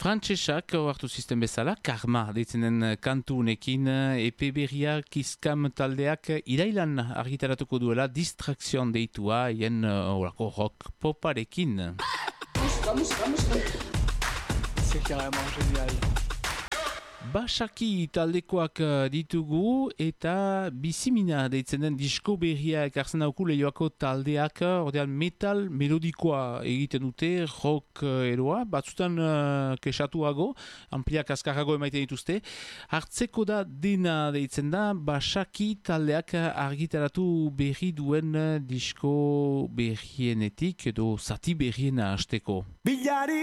Frantsesak ohartu zisten bezala, Karma deitzen den kantunekin EP berria Kiskam taldeak irailan argitaratuko duela Distraction deitua hien rock poparekin. Musika. C'est carrément génial. Basaki taldekoak ditugu eta Bizimina deitzen den disko berria ekartzen dauku Leioako taldeak, ordean metal melodikoa egiten dute, rock eroa, batzutan kesatuago, ampliak azkarrago emaiten dituzte. Hartzeko da dena deitzen da, Basaki taldeak argitaratu berri duen disko berrienetik edo zati berriena hasteko. Bilari